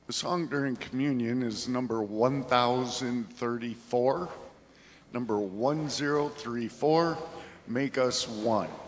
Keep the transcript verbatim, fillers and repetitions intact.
The song during communion is number one thousand thirty-four. Number one thousand thirty-four, Make Us One.